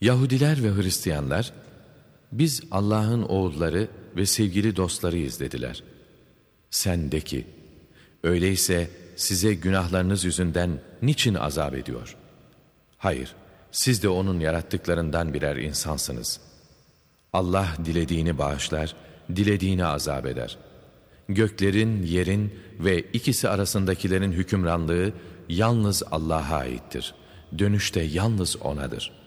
Yahudiler ve Hristiyanlar, biz Allah'ın oğulları ve sevgili dostlarıyız dediler. Sen de ki, öyleyse size günahlarınız yüzünden niçin azap ediyor? Hayır, siz de onun yarattıklarından birer insansınız. Allah dilediğini bağışlar, dilediğini azap eder. Göklerin, yerin ve ikisi arasındakilerin hükümranlığı yalnız Allah'a aittir. Dönüş de yalnız O'nadır.